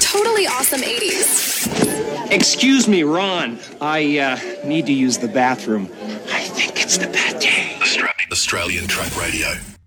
totally awesome 80s. Excuse me, Ron. I need to use the bathroom. I think it's the bad day. Australian Truck Radio.